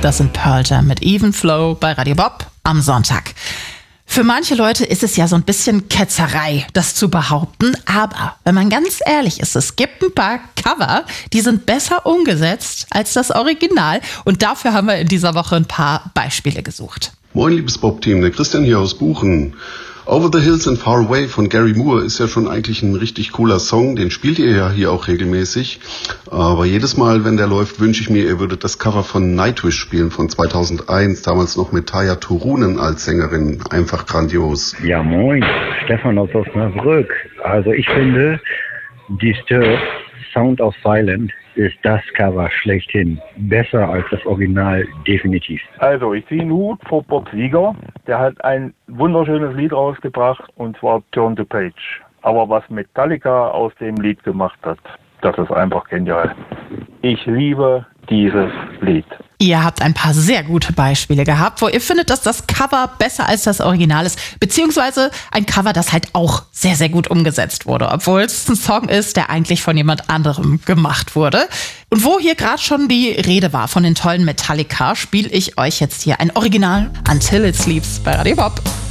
Das sind Pearl Jam mit Even Flow bei Radio Bob am Sonntag. Für manche Leute ist es ja so ein bisschen Ketzerei, das zu behaupten. Aber wenn man ganz ehrlich ist, es gibt ein paar Cover, die sind besser umgesetzt als das Original. Und dafür haben wir in dieser Woche ein paar Beispiele gesucht. Moin, liebes Bob-Team, der Christian hier aus Buchen. Over the Hills and Far Away von Gary Moore ist ja schon eigentlich ein richtig cooler Song. Den spielt ihr ja hier auch regelmäßig. Aber jedes Mal, wenn der läuft, wünsche ich mir, ihr würdet das Cover von Nightwish spielen von 2001. Damals noch mit Tarja Turunen als Sängerin. Einfach grandios. Ja, moin. Stefan aus Osnabrück. Also ich finde, Disturbed, Sound of Silence ist das Cover schlechthin. Besser als das Original, definitiv. Also, ich ziehe einen Hut vor Bob Seger. Der hat ein wunderschönes Lied rausgebracht, und zwar Turn the Page. Aber was Metallica aus dem Lied gemacht hat, das ist einfach genial. Ich liebe dieses Lied. Ihr habt ein paar sehr gute Beispiele gehabt, wo ihr findet, dass das Cover besser als das Original ist, beziehungsweise ein Cover, das halt auch sehr, sehr gut umgesetzt wurde, obwohl es ein Song ist, der eigentlich von jemand anderem gemacht wurde. Und wo hier gerade schon die Rede war von den tollen Metallica, spiele ich euch jetzt hier ein Original Until It Sleeps bei Radio Bob.